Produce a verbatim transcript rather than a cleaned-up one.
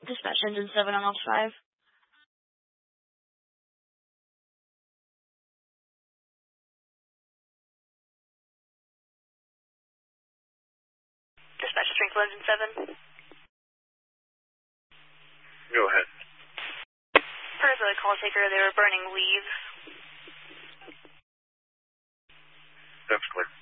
Dispatch engine seven on off five. Dispatch Sprinkle engine seven. Go ahead. Per the call taker, they were burning leaves. That's clear.